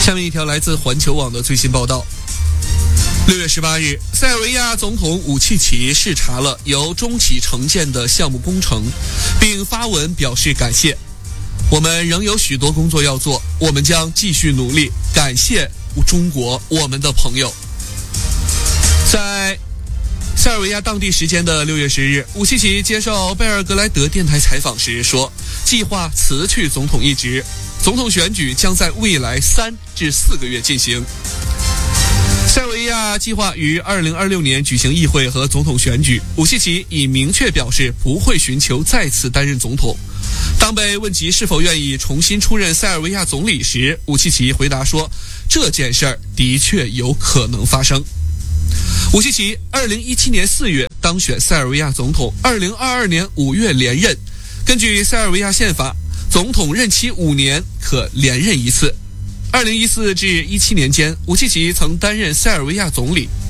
下面一条来自环球网的最新报道。6月18日，塞尔维亚总统武契奇视察了由中企承建的项目工程，并发文表示感谢。我们仍有许多工作要做，我们将继续努力，感谢中国，我们的朋友。在塞尔维亚当地时间的6月10日，武契奇接受贝尔格莱德电台采访时说，计划辞去总统一职，总统选举将在未来3至4个月进行。塞尔维亚计划于2026年举行议会和总统选举，武契奇已明确表示不会寻求再次担任总统。当被问及是否愿意重新出任塞尔维亚总理时，武契奇回答说，这件事儿的确有可能发生。武契奇2017年4月当选塞尔维亚总统，2022年5月连任。根据塞尔维亚宪法，总统任期5年，可连任1次。2014至17年间，武契奇曾担任塞尔维亚总理。